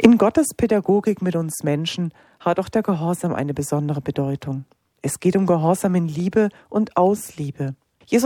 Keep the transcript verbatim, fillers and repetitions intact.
In Gottes Pädagogik mit uns Menschen hat auch der Gehorsam eine besondere Bedeutung. Es geht um Gehorsam in Liebe und aus Liebe.